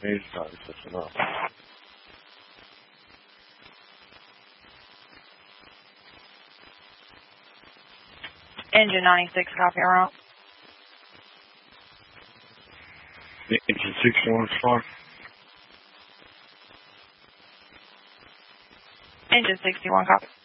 He's not just enough. Engine 96, copy, route. Engine 61 start. Engine 61, copy.